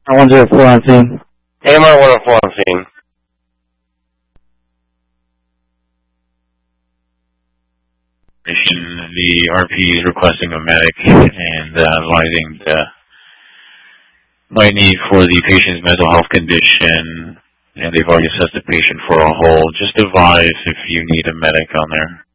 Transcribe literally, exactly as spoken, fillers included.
one zero four on scene. A M R one oh four on scene. The R P is requesting a medic and uh, advising the might need for the patient's mental health condition, and they've already assessed the patient for a hold. Just advise if you need a medic on there.